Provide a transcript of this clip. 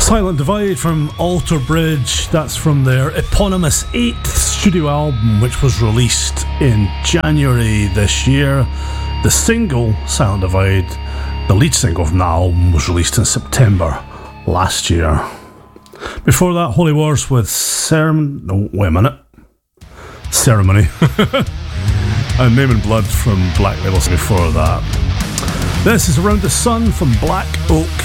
Silent Divide from Alter Bridge. That's from their eponymous 8th studio album, which was released in January this year. The single, Silent Divide, the lead single from that album, was released in September last year. Before that, Holy Wars with Ceremony. And Name and Blood from Black Label before that. This is Around the Sun from Black Oak